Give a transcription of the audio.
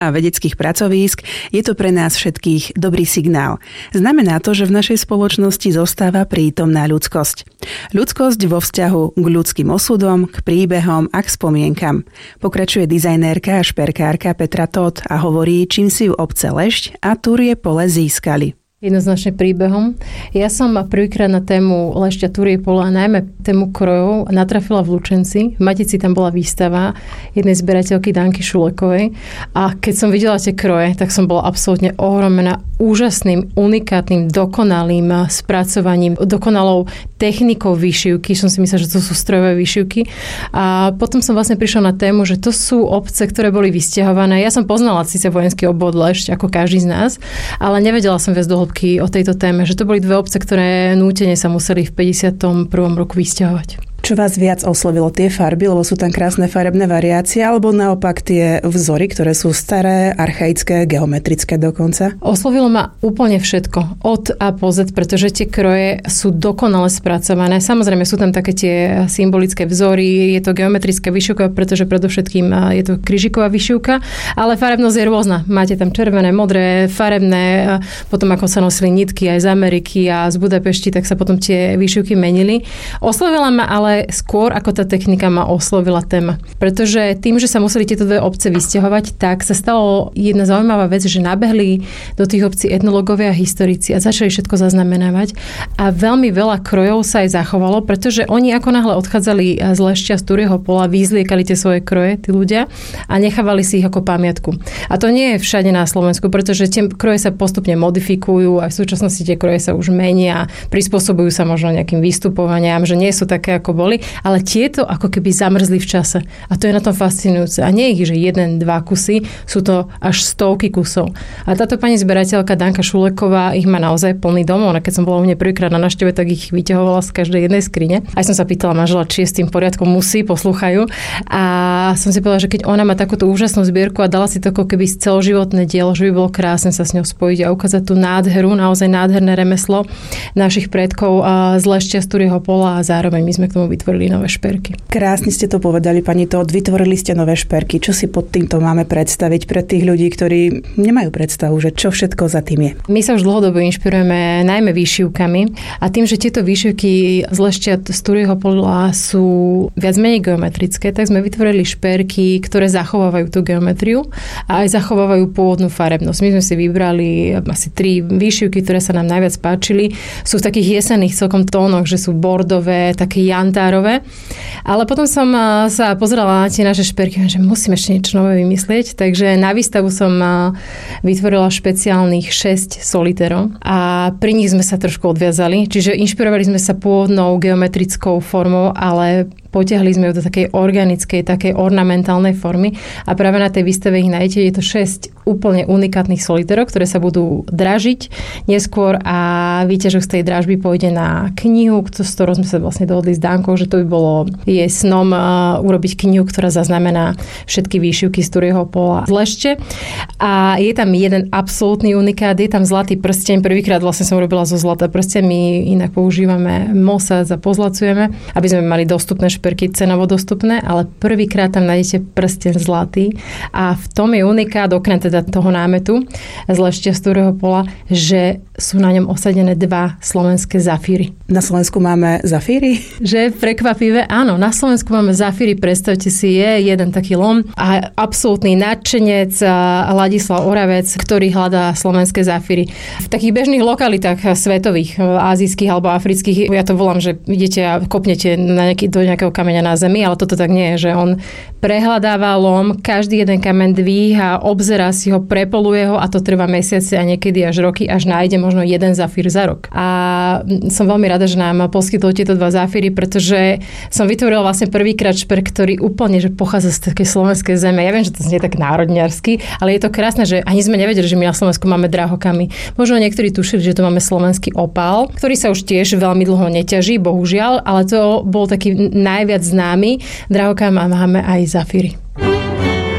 a vedeckých pracovísk, je to pre nás všetkých dobrý signál. Znamená to, že v našej spoločnosti zostáva prítomná ľudskosť. Ľudskosť vo vzťahu k ľudským osudom, k príbehom a k spomienkam. Pokračuje dizajnérka a šperkárka Petra Todt a hovorí, čím si ju obce Lešť a Turie Pole získali. Jednoznačne príbehom. Ja som prvýkrát na tému Lešťa, Turie Pole a najmä tému krojov natrafila v Lučenci. V Matici tam bola výstava jednej zberateľky Danky Šulekovej a keď som videla tie kroje, tak som bola absolútne ohromená úžasným, unikátnym, dokonalým spracovaním, dokonalou technikou výšivky. Som si myslela, že to sú strojové výšivky. A potom som vlastne prišla na tému, že to sú obce, ktoré boli vysťahované. Ja som poznala síce vojenský obvod Lešť, ako každý z nás, ale nevedela som viac do hĺbky o tejto téme, že to boli dve obce, ktoré nútene sa museli v 51. roku vysťahovať. Čo vás viac oslovilo, tie farby, lebo sú tam krásne farebné variácie, alebo naopak tie vzory, ktoré sú staré, archaické, geometrické dokonca? Oslovilo ma úplne všetko, od A po Z, pretože tie kroje sú dokonale spracované. Samozrejme sú tam také tie symbolické vzory, je to geometrická výšivka, pretože predovšetkým je to krížiková výšivka, ale farebnosť je rôzna. Máte tam červené, modré, farebné, potom ako sa nosili nitky aj z Ameriky a z Budapešti, tak sa potom tie výšivky menili. Oslovila ma ale skôr ako tá technika ma oslovila téma. Pretože tým, že sa museli tieto dve obce vysťahovať, tak sa stalo jedna zaujímavá vec, že nabehli do tých obcí etnológovia a historici a začali všetko zaznamenávať. A veľmi veľa krojov sa aj zachovalo, pretože oni ako náhle odchádzali z Lešťa, z Turieho Pola, vyzliekali tie svoje kroje, tí ľudia, a nechávali si ich ako pamiatku. A to nie je všade na Slovensku, pretože tie kroje sa postupne modifikujú a v súčasnosti tie kroje sa už menia, prispôsobujú sa možno nejakým vystupovaniam, že nie sú také ako boli, ale tieto ako keby zamrzli v čase. A to je na tom fascinujúce. A nie ich, že 1-2 kusy, sú to až stovky kusov. A táto pani zberateľka Danka Šuleková ich má naozaj plný dom. Ona keď som bola u nej prvýkrát na návšteve, tak ich vyťahovala z každej jednej skrine. Aj som sa pýtala manžela, či je s tým poriadkom, musí, poslúchajú. A som si povedala, že keď ona má takúto úžasnú zbierku a dala si to ako keby celoživotné dielo, že by bolo krásne sa s ňou spojiť a ukázať tú nádheru, naozaj nádherné remeslo našich predkov z Lešťa, z Turieho Pola a zároveň my sme k tomu vytvorili nové šperky. Krásne ste to povedali, pani Todt, vytvorili ste nové šperky. Čo si pod týmto máme predstaviť pre tých ľudí, ktorí nemajú predstavu, že čo všetko za tým je? My sa už dlhodobo inšpirujeme najmä výšivkami a tým, že tieto výšivky z Lešťa, z Turieho Pola sú viac menej geometrické, tak sme vytvorili šperky, ktoré zachovávajú tú geometriu a aj zachovávajú pôvodnú farebnosť. My sme si vybrali asi 3 výšivky, ktoré sa nám najviac páčili. Sú v takých jesenných celkom tónoch, že sú bordové, také jantárové. Ale potom som sa pozerala na tie naše šperky, že musím ešte niečo nové vymyslieť, takže na výstavu som vytvorila špeciálnych 6 soliterov a pri nich sme sa trošku odviazali, čiže inšpirovali sme sa pôvodnou geometrickou formou, ale potiahli sme ju do takej organickej, takej ornamentálnej formy a práve na tej výstave ich nájdete. Je to 6 úplne unikátnych soliterov, ktoré sa budú dražiť neskôr a výťažok z tej dražby pôjde na knihu, s ktorou sme sa vlastne dohodli s Dankou, že to by bolo jej snom urobiť knihu, ktorá zaznamená všetky výšivky z Turieho Pola z Lešťa. A je tam jeden absolútny unikát, je tam zlatý prsteň. Prvýkrát vlastne som urobila zo zlata prsteň, my inak používame mosad a pozlacujeme, aby sme mali dostupné šperky, cenovo dostupné, ale prvýkrát tam nájdete prsteň zlatý a v tom je unikát, okrem teda toho námetu z Lešťa, z Turieho Pola, že sú na ňom osadené 2 slovenské zafíry. Na Slovensku máme zafíry? Že prekvapivé, áno, na Slovensku máme zafíry, predstavte si, je jeden taký lom a absolútny nadšenec Ladislav Oravec, ktorý hľadá slovenské zafíry. V takých bežných lokalitách svetových, azijských alebo afrických, ja to volám, že idete a kopnete do nejakého kameňa na zemi, ale toto tak nie je, že on prehľadáva lom, každý jeden kameň dvíha, obzerá si ho, prepoluje ho a to trvá mesiace a niekedy až roky, až nájde možno jeden zafír za rok. A som veľmi rada, že nám poskytol tieto 2 zafíry, pretože som vytvorila vlastne prvýkrát šperk, ktorý úplne že pochádza z takej slovenskej zeme. Ja viem, že to znie tak národňarsky, ale je to krásne, že ani sme nevedeli, že my na Slovensku máme drahokamy. Možno niektorí tušili, že tu máme slovenský opál, ktorý sa už tiež veľmi dlho neťaží, bohužiaľ, ale to bol taký najviac známy drahokam a máme aj zafíry.